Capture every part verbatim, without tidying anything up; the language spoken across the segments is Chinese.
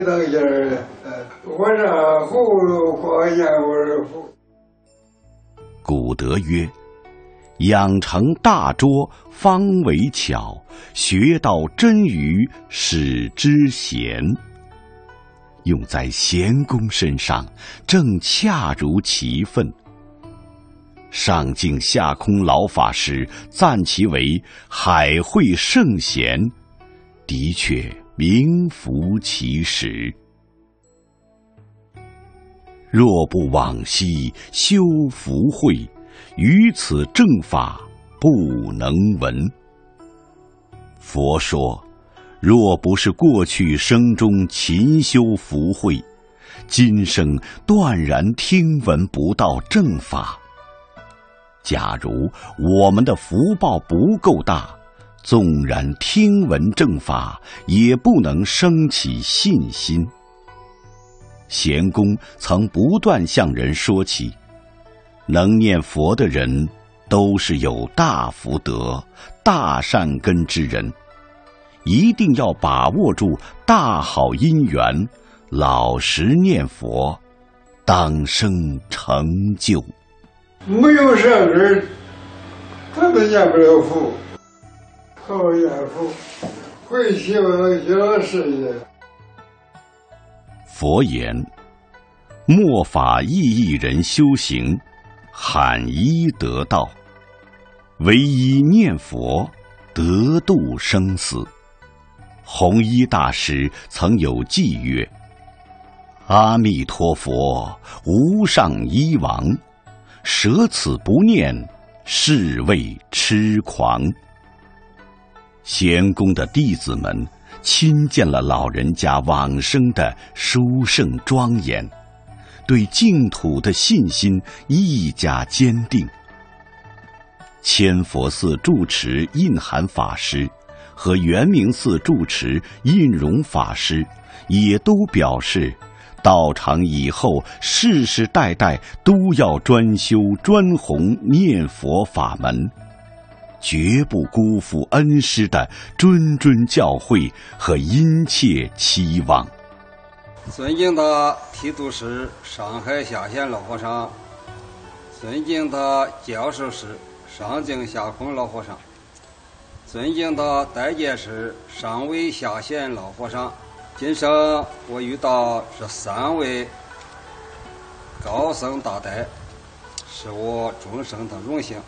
当家的，我这葫芦光烟味福。 古德曰：“养成大拙，方为巧；学到真语，使之贤。”用在贤公身上，正恰如其分。上敬下空老法师赞其为海会圣贤，的确名副其实。若不往昔修福慧，于此正法不能闻。佛说，若不是过去生中勤修福慧，今生断然听闻不到正法。假如我们的福报不够大，纵然听闻正法，也不能生起信心。贤公曾不断向人说起，能念佛的人都是有大福德、大善根之人，一定要把握住大好因缘，老实念佛，当生成就。 没有善根，他都念不了佛。好念佛，会希望小事业。 佛言：末法意义人修行，罕一得道。唯一念佛，得度生死。弘一大师曾有偈曰：阿弥陀佛，无上医王，舍此不念，是谓痴狂。贤公的弟子们亲见了老人家往生的殊胜庄严，对净土的信心愈加坚定。千佛寺住持印涵法师和圆明寺住持印容法师也都表示，道场以后世世代代都要专修专弘念佛法门，绝不辜负恩师的谆谆教诲和殷切期望。 尊敬的提督师上海下县老和尚，尊敬的教授师上敬下空老和尚，尊敬的代戒师上位下县老和尚，今生我遇到这三位高僧大德，是我终生的荣幸。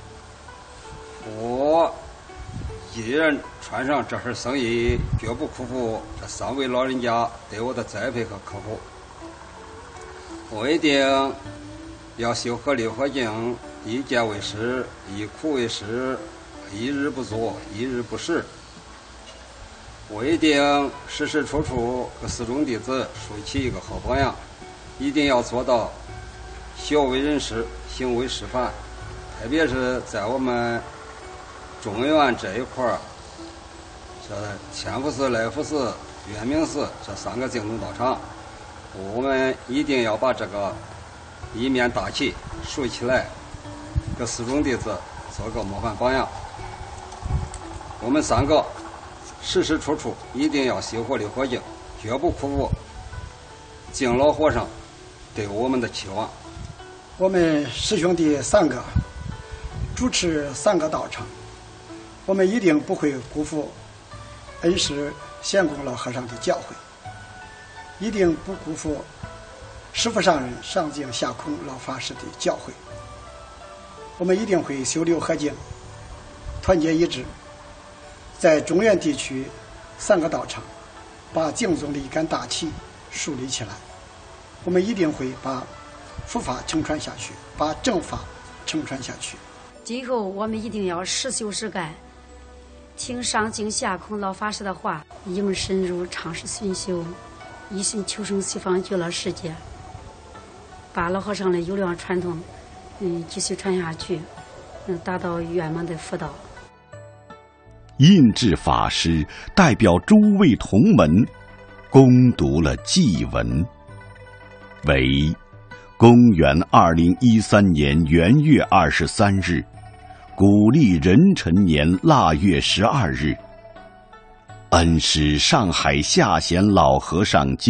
我一人穿上这份僧衣，绝不辜负这三位老人家对我的栽培和呵护。我一定要修合六合敬，一戒为师，一苦为师，一日不作，一日不食。我一定时时处处给四众弟子树起一个好榜样，一定要做到学为人师，行为示范。特别是在我们中原这一块儿，这千佛寺、来福寺、圆明寺这三个净土道场，我们一定要把这个一面大旗竖起来，给四众弟子做个模范榜样。我们三个时时处处一定要修活六合敬，绝不辜负敬老和尚对我们的期望。 我们师兄弟三个主持三个道场，我们一定不会辜负恩师贤公老和尚的教诲，一定不辜负师父上人上敬下空老法师的教诲。我们一定会修六合敬，团结一致，在中原地区三个道场把净宗的一杆大旗树立起来。我们一定会把佛法承传下去，把正法承传下去。 今后我们一定要实修实干，听上敬下空老法师的话，应深入尝试熏修，一心求生西方极乐世界，把老和尚的优良传统嗯继续传下去，嗯达到圆满的佛道。 印智法师代表诸位同门恭读了祭文，为公元二零一三年元月二十三日，古历壬辰年腊月十二日， 恩师上海下贤老和尚